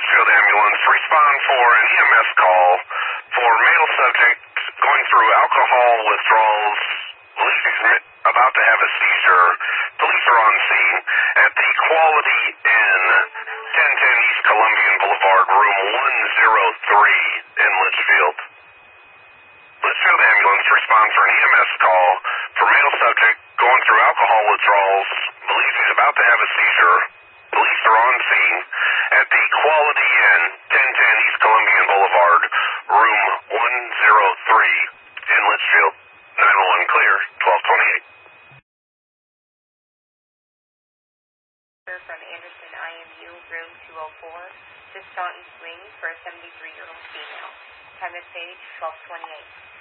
Litchfield ambulance, respond for an EMS call for male subject going through alcohol withdrawals. Believes he's about to have a seizure. Police are on scene at the Quality Inn, 1010 East Columbian Boulevard, room 103 in Litchfield. Litchfield ambulance, respond for an EMS call for male subject going through alcohol withdrawals. Believes he's about to have a seizure. Police are on scene at the Quality Inn, 1010 East Columbian Boulevard, room 103 in Litchfield. 911 clear, 1228. From Anderson IMU, room 204, to Staunton Swing for a 73-year-old female. Time of stage, 1228.